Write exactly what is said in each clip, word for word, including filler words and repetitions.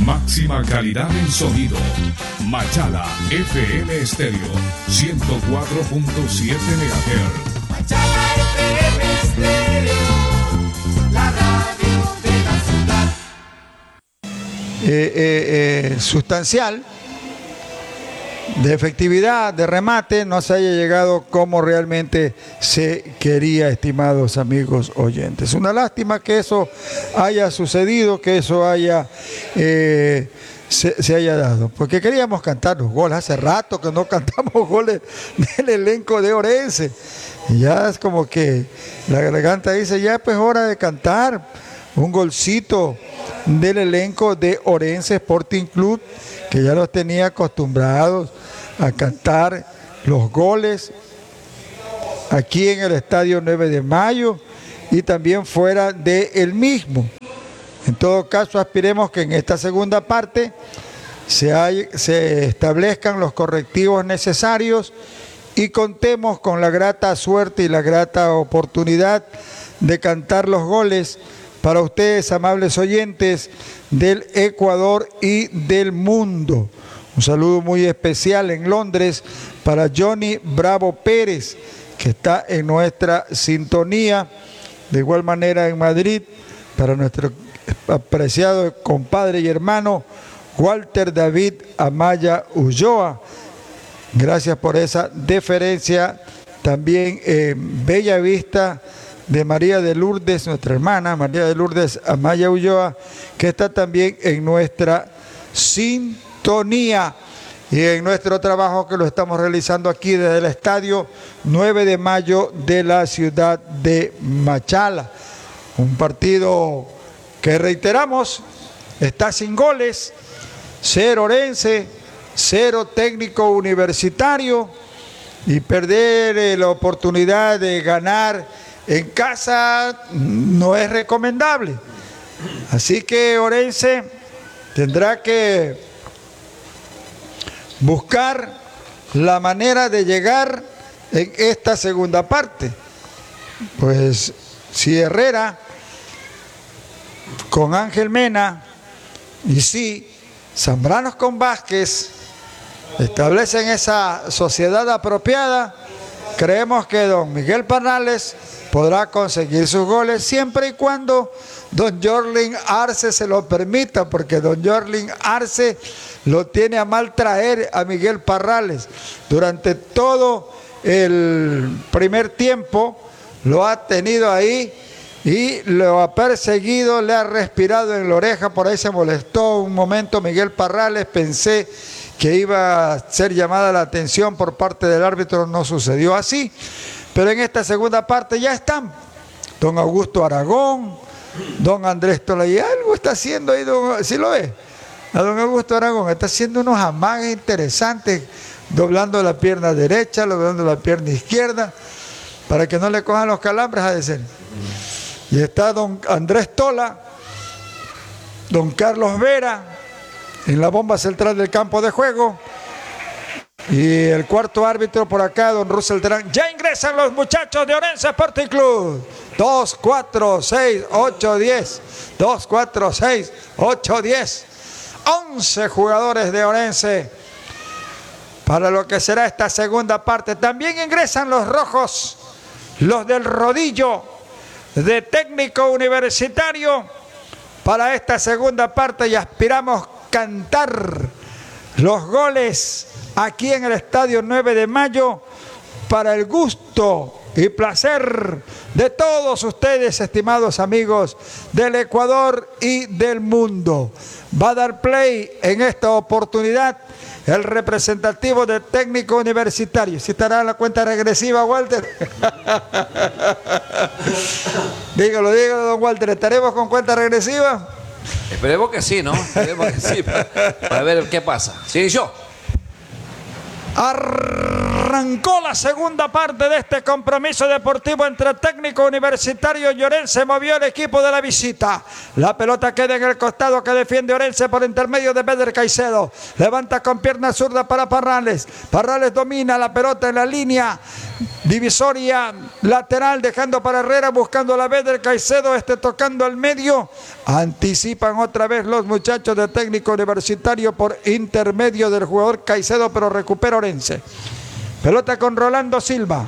Máxima calidad en sonido. Machala F M Estéreo ciento cuatro punto siete megahertz. Machala F M Estéreo, la radio de la ciudad. Eh, eh, eh, sustancial, de efectividad, de remate, no se haya llegado como realmente se quería, estimados amigos oyentes. Una lástima que eso haya sucedido, que eso haya eh, se, se haya dado, porque queríamos cantar los goles. Hace rato que no cantamos goles del elenco de Orense, y ya es como que la garganta dice, ya pues hora de cantar un golcito del elenco de Orense Sporting Club, que ya los tenía acostumbrados a cantar los goles aquí en el Estadio nueve de Mayo y también fuera de el mismo. En todo caso, aspiremos que en esta segunda parte se, hay, se establezcan los correctivos necesarios y contemos con la grata suerte y la grata oportunidad de cantar los goles para ustedes, amables oyentes del Ecuador y del mundo. Un saludo muy especial en Londres para Johnny Bravo Pérez, que está en nuestra sintonía. De igual manera en Madrid, para nuestro apreciado compadre y hermano Walter David Amaya Ulloa. Gracias por esa deferencia. También en Bella Vista de María de Lourdes, nuestra hermana María de Lourdes Amaya Ulloa, que está también en nuestra sintonía y en nuestro trabajo que lo estamos realizando aquí desde el Estadio nueve de Mayo de la ciudad de Machala. Un partido que, reiteramos, está sin goles, cero Orense, cero Técnico Universitario, y perder eh, la oportunidad de ganar en casa no es recomendable. Así que Orense tendrá que buscar la manera de llegar en esta segunda parte. Pues si Herrera con Ángel Mena y si Zambranos con Vázquez establecen esa sociedad apropiada, creemos que don Miguel Parrales podrá conseguir sus goles siempre y cuando don Jorlin Arce se lo permita, porque don Jorlin Arce lo tiene a mal traer a Miguel Parrales. Durante todo el primer tiempo lo ha tenido ahí y lo ha perseguido, le ha respirado en la oreja, por ahí se molestó un momento Miguel Parrales, pensé que iba a ser llamada la atención por parte del árbitro, no sucedió así. Pero en esta segunda parte ya están don Augusto Aragón, don Andrés Tola, y algo está haciendo ahí, don, ¿sí lo ve? A don Augusto Aragón está haciendo unos amagues interesantes, doblando la pierna derecha, doblando la pierna izquierda, para que no le cojan los calambres a decir. Y está don Andrés Tola, don Carlos Vera, en la bomba central del campo de juego. Y el cuarto árbitro por acá, don Russell Terán. Ya ingresan los muchachos de Orense Sporting Club. dos, cuatro, seis, ocho, diez. dos, cuatro, seis, ocho, diez. once jugadores de Orense para lo que será esta segunda parte. También ingresan los rojos, los del rodillo de Técnico Universitario para esta segunda parte, y aspiramos cantar los goles aquí en el Estadio nueve de Mayo para el gusto y placer de todos ustedes, estimados amigos del Ecuador y del mundo. Va a dar play en esta oportunidad el representativo del Técnico Universitario. ¿Sí estará en la cuenta regresiva, Walter? dígalo, dígalo, don Walter. ¿Estaremos con cuenta regresiva? Esperemos que sí, ¿no? Esperemos que sí, para, para ver qué pasa. ¿Se inició? Arrancó la segunda parte de este compromiso deportivo entre Técnico Universitario y Orense. Movió el equipo de la visita. La pelota queda en el costado que defiende Orense por intermedio de Beder Caicedo. Levanta con pierna zurda para Parrales. Parrales domina la pelota en la línea divisoria lateral, dejando para Herrera, buscando la vez del Caicedo, este tocando al medio. Anticipan otra vez los muchachos de Técnico Universitario por intermedio del jugador Caicedo, pero recupera Orense. Pelota con Rolando Silva.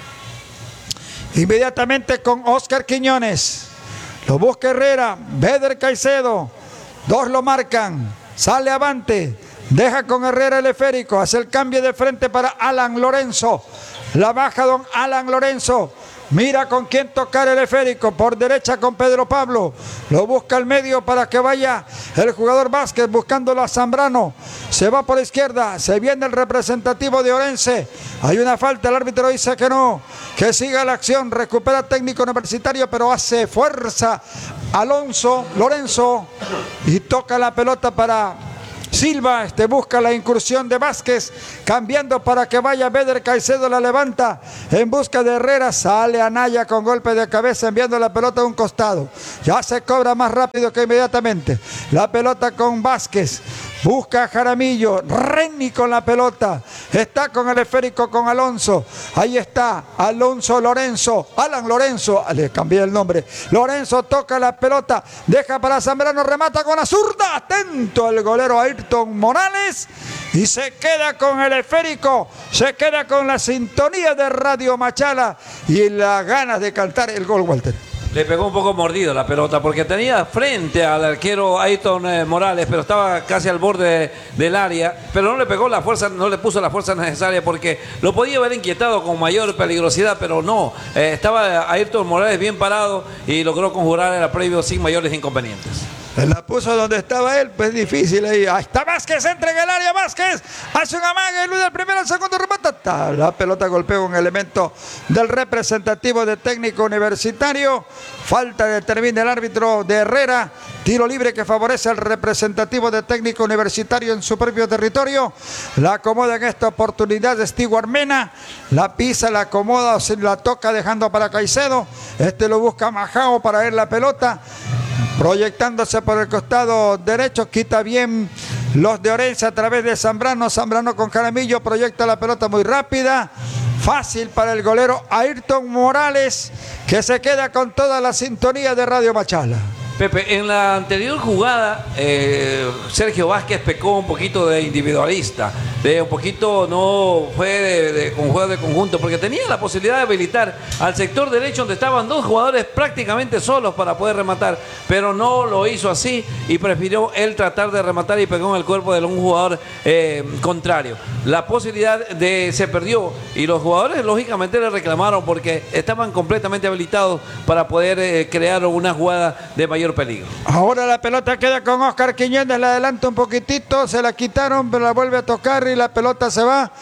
Inmediatamente con Oscar Quiñones. Lo busca Herrera, Beder Caicedo. Dos lo marcan. Sale avante. Deja con Herrera el esférico. Hace el cambio de frente para Alan Lorenzo. La baja don Alan Lorenzo. Mira con quién tocar el esférico. Por derecha con Pedro Pablo. Lo busca al medio para que vaya el jugador Vázquez buscándolo a Zambrano. Se va por izquierda. Se viene el representativo de Orense. Hay una falta. El árbitro dice que no. Que siga la acción. Recupera Técnico Universitario, pero hace fuerza Alonso Lorenzo. Y toca la pelota para Silva, este busca la incursión de Vázquez, cambiando para que vaya Beder Caicedo, la levanta en busca de Herrera, sale Anaya con golpe de cabeza enviando la pelota a un costado, ya se cobra más rápido que inmediatamente, la pelota con Vázquez, busca a Jaramillo, Renny con la pelota, está con el esférico con Alonso, ahí está Alonso Lorenzo, Alan Lorenzo, le cambié el nombre, Lorenzo toca la pelota, deja para Zambrano, remata con la zurda, atento el golero Ayrton Morales y se queda con el esférico, se queda con la sintonía de Radio Machala y las ganas de cantar el gol, Walter. Le pegó un poco mordido la pelota porque tenía frente al arquero Ayrton eh, Morales, pero estaba casi al borde de, del área, pero no le pegó la fuerza, no le puso la fuerza necesaria porque lo podía haber inquietado con mayor peligrosidad, pero no, eh, estaba Ayrton Morales bien parado y logró conjurar el previo sin mayores inconvenientes. La puso donde estaba él, pues difícil ahí. Ahí está Vázquez, entra en el área, Vázquez hace un amague, elude el primero, el segundo, remata. La pelota golpeó un elemento del representativo de Técnico Universitario. Falta determina el árbitro de Herrera. Tiro libre que favorece al representativo de Técnico Universitario en su propio territorio. La acomoda en esta oportunidad de Stewart Mena. La pisa, la acomoda, o se la toca dejando para Caicedo. Este lo busca Majao para ver la pelota. Proyectándose por el costado derecho, quita bien los de Orense a través de Zambrano. Zambrano con Jaramillo, proyecta la pelota muy rápida. Fácil para el golero Ayrton Morales, que se queda con toda la sintonía de Radio Machala. Pepe, en la anterior jugada, eh, Sergio Vázquez pecó un poquito de individualista, de un poquito no fue de, de, con juego de conjunto, porque tenía la posibilidad de habilitar al sector derecho donde estaban dos jugadores prácticamente solos para poder rematar, pero no lo hizo así y prefirió él tratar de rematar y pegó en el cuerpo de un jugador eh, contrario. La posibilidad de se perdió y los jugadores lógicamente le reclamaron porque estaban completamente habilitados para poder eh, crear una jugada de mayor peligro. Ahora la pelota queda con Oscar Quiñones, la adelanta un poquitito, se la quitaron, pero la vuelve a tocar y la pelota se va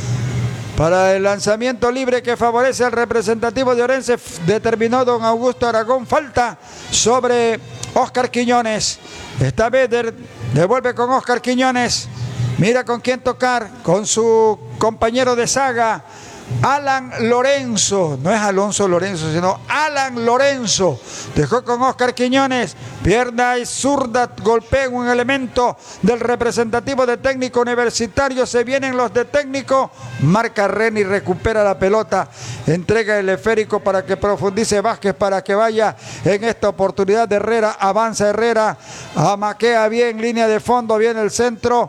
para el lanzamiento libre que favorece al representativo de Orense. Determinó don Augusto Aragón, falta sobre Oscar Quiñones. Está Beder, devuelve con Oscar Quiñones, mira con quién tocar, con su compañero de saga Alan Lorenzo, no es Alonso Lorenzo, sino Alan Lorenzo. Dejó con Oscar Quiñones, pierna y zurda, golpea un elemento del representativo de Técnico Universitario. Se vienen los de Técnico, marca Renny, recupera la pelota, entrega el esférico para que profundice Vázquez, para que vaya en esta oportunidad de Herrera. Avanza Herrera, amaquea bien, línea de fondo, viene el centro.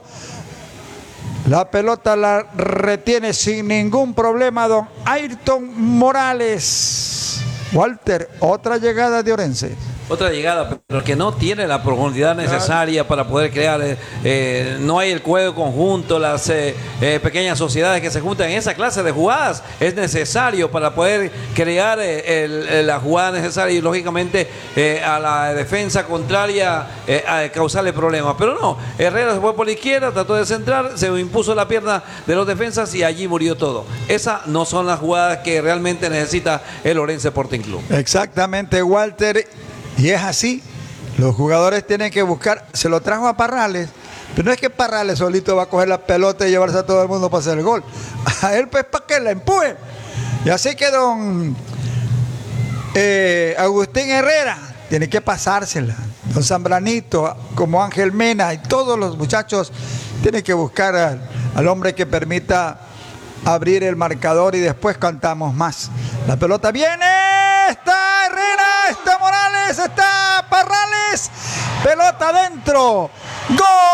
La pelota la retiene sin ningún problema don Ayrton Morales. Walter, otra llegada de Orense. Otra llegada, pero que no tiene la profundidad necesaria para poder crear, eh, eh, no hay el juego conjunto, las eh, eh, pequeñas sociedades que se juntan en esa clase de jugadas, es necesario para poder crear eh, el, el, la jugada necesaria y lógicamente eh, a la defensa contraria eh, a causarle problemas, pero no, Herrera se fue por la izquierda, trató de centrar, se impuso la pierna de los defensas y allí murió todo. Esas no son las jugadas que realmente necesita el Orense Sporting Club. Exactamente, Walter. Y es así, los jugadores tienen que buscar, se lo trajo a Parrales, pero no es que Parrales solito va a coger la pelota y llevarse a todo el mundo para hacer el gol, a él pues para que la empuje. Y así que don eh, Agustín Herrera tiene que pasársela, don Zambranito, como Ángel Mena y todos los muchachos tienen que buscar al, al hombre que permita abrir el marcador y después cantamos más. La pelota viene, está Herrera, está Morales, está Parrales, pelota adentro, ¡gol!